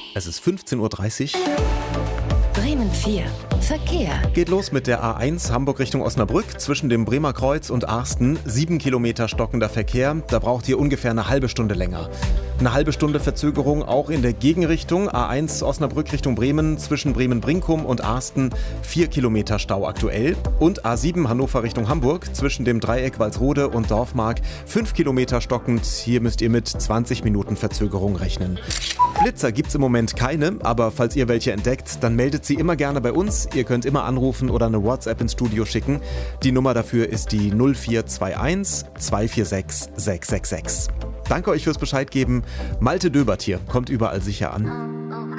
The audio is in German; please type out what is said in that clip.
Es ist 15:30 Uhr. Bremen 4. Verkehr. Geht los mit der A1 Hamburg Richtung Osnabrück zwischen dem Bremer Kreuz und Aarsten. 7 Kilometer stockender Verkehr. Da braucht ihr ungefähr eine halbe Stunde länger. Eine halbe Stunde Verzögerung auch in der Gegenrichtung. A1 Osnabrück Richtung Bremen zwischen Bremen-Brinkum und Aarsten. 4 Kilometer Stau aktuell. Und A7 Hannover Richtung Hamburg zwischen dem Dreieck Walsrode und Dorfmark. 5 Kilometer stockend. Hier müsst ihr mit 20 Minuten Verzögerung rechnen. Blitzer gibt's im Moment keine, aber falls ihr welche entdeckt, dann meldet sie immer gerne bei uns. Ihr könnt immer anrufen oder eine WhatsApp ins Studio schicken. Die Nummer dafür ist die 0421 246 666. Danke euch fürs Bescheid geben. Malte Döbert hier, kommt überall sicher an.